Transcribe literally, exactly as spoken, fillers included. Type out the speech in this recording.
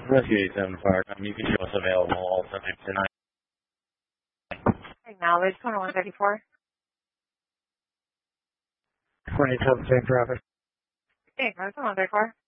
Rescue eighty-seven Park. Um, you can show us available all subject tonight. Acknowledge twenty-one thirty-four. twenty-seven, same traffic. Acknowledge twenty-one thirty-four.